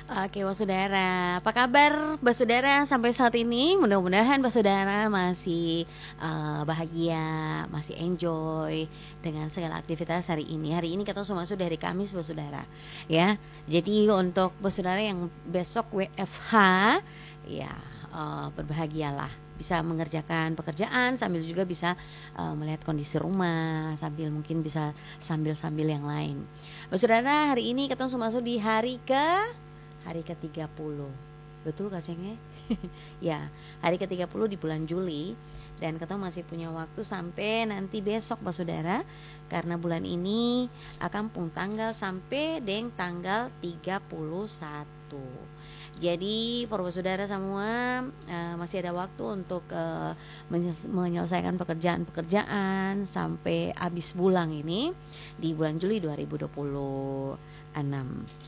Oke, Basudara, apa kabar Basudara sampai saat ini? Mudah-mudahan Basudara masih bahagia, masih enjoy dengan segala aktivitas hari ini. Hari ini kita masuk dari Kamis Basudara, ya. Jadi untuk Basudara yang besok WFH, ya berbahagialah, bisa mengerjakan pekerjaan sambil juga bisa melihat kondisi rumah, sambil mungkin bisa sambil-sambil yang lain. Basudara, hari ini kita masuk di hari ke-30. Betul gak Senge? Ya, hari ke-30 di bulan Juli. Dan kita masih punya waktu sampai nanti besok Saudara, karena bulan ini akan pun tanggal sampai dengan tanggal 31. Jadi para saudara semua masih ada waktu untuk menyelesaikan pekerjaan-pekerjaan sampai habis bulan ini di bulan Juli 2026.